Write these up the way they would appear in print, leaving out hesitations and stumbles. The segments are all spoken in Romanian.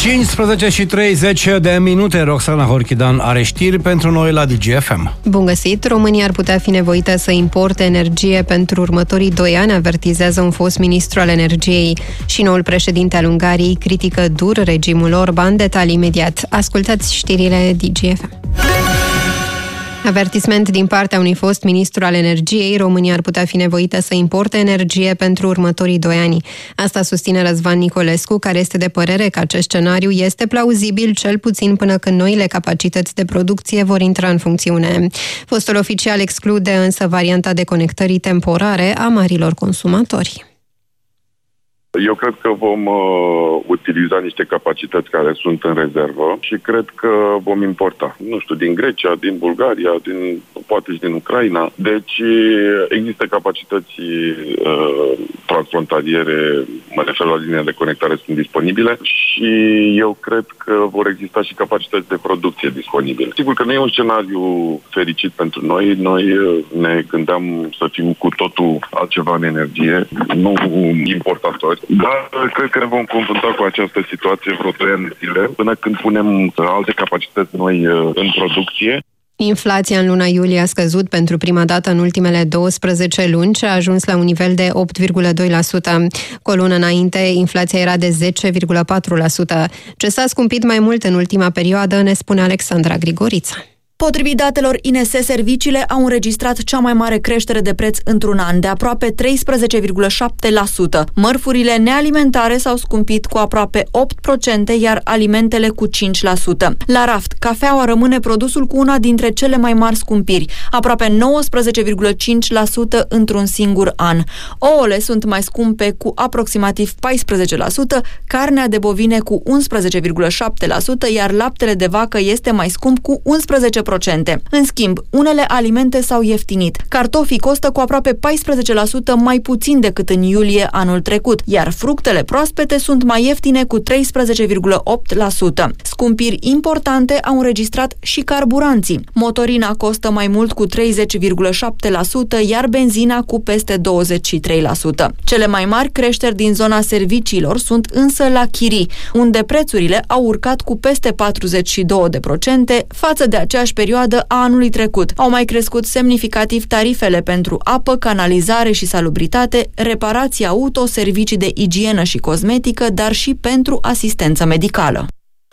15:30 Roxana Horchidan are știri pentru noi la DGFM. Bun găsit! România ar putea fi nevoită să importe energie pentru următorii 2 ani, avertizează un fost ministru al energiei. Și noul președinte al Ungariei critică dur regimul Orban. Detalii imediat. Ascultați știrile DGFM. Avertisment din partea unui fost ministru al energiei, România ar putea fi nevoită să importe energie pentru următorii 2 ani. Asta susține Răzvan Nicolescu, care este de părere că acest scenariu este plauzibil, cel puțin până când noile capacități de producție vor intra în funcțiune. Fostul oficial exclude însă varianta deconectării temporare a marilor consumatori. Eu cred că vom utiliza niște capacități care sunt în rezervă și cred că vom importa, nu știu, din Grecia, din Bulgaria, poate și din Ucraina. Deci există capacități transfrontaliere, mă refer la linia de conectare, sunt disponibile și eu cred că vor exista și capacități de producție disponibile. Sigur că nu e un scenariu fericit pentru noi. Noi ne gândeam să fim cu totul altceva în energie, nu importatori. Dar cred că ne vom confrunta cu această situație vreo 2 ani de zile, până când punem alte capacități noi în producție. Inflația în luna iulie a scăzut pentru prima dată în ultimele 12 luni și a ajuns la un nivel de 8,2%. Cu o lună înainte, inflația era de 10,4%. Ce s-a scumpit mai mult în ultima perioadă, ne spune Alexandra Grigorița. Potrivit datelor INS, serviciile au înregistrat cea mai mare creștere de preț într-un an, de aproape 13,7%. Mărfurile nealimentare s-au scumpit cu aproape 8%, iar alimentele cu 5%. La raft, cafeaua rămâne produsul cu una dintre cele mai mari scumpiri, aproape 19,5% într-un singur an. Ouăle sunt mai scumpe cu aproximativ 14%, carnea de bovine cu 11,7%, iar laptele de vacă este mai scump cu 11%. În schimb, unele alimente s-au ieftinit. Cartofii costă cu aproape 14% mai puțin decât în iulie anul trecut, iar fructele proaspete sunt mai ieftine cu 13,8%. Scumpiri importante au înregistrat și carburanții. Motorina costă mai mult cu 30,7%, iar benzina cu peste 23%. Cele mai mari creșteri din zona serviciilor sunt însă la chirii, unde prețurile au urcat cu peste 42% față de aceeași perioadă a anului trecut. Au mai crescut semnificativ tarifele pentru apă, canalizare și salubritate, reparații auto, servicii de igienă și cosmetică, dar și pentru asistență medicală.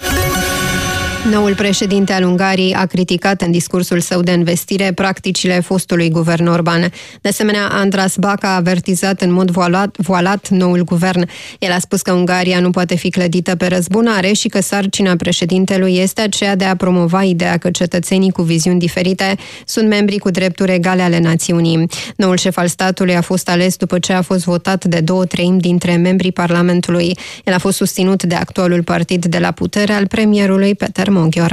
Noul președinte al Ungariei a criticat în discursul său de învestire practicile fostului guvern Orban. De asemenea, Andras Baca a avertizat în mod voalat noul guvern. El a spus că Ungaria nu poate fi clădită pe răzbunare și că sarcina președintelui este aceea de a promova ideea că cetățenii cu viziuni diferite sunt membri cu drepturi egale ale națiunii. Noul șef al statului a fost ales după ce a fost votat de 2/3 dintre membrii Parlamentului. El a fost susținut de actualul partid de la putere al premierului Peter Moghior.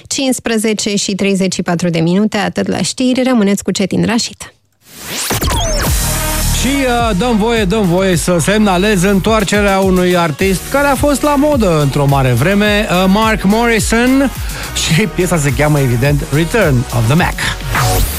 15:34, atât la știri, rămâneți cu Cetin Rașit. Și dăm voie să semnalez întoarcerea unui artist care a fost la modă într-o mare vreme, Mark Morrison, și piesa se cheamă evident Return of the Mac.